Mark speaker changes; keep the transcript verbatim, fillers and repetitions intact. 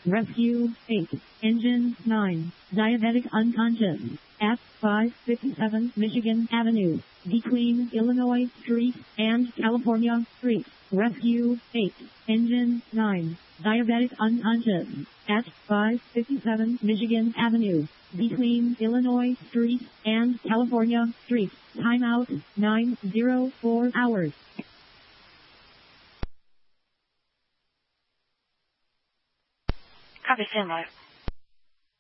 Speaker 1: Rescue eight. Engine nine. Diabetic unconscious. At five fifty-seven Michigan Avenue. Between Illinois Street and California Street. Rescue eight. Engine nine. Diabetic unconscious. At five fifty-seven Michigan Avenue. Between Illinois Street and California Street. Timeout nine oh four hours.
Speaker 2: Copy, stand by.